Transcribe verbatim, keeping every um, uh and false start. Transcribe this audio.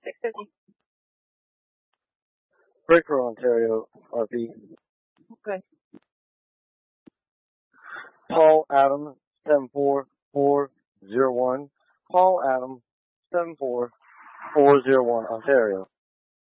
six fifty. Breaker, Ontario, R P. Okay. Paul Adam, seven four four zero one. Paul Adam, seven four four zero one, Ontario.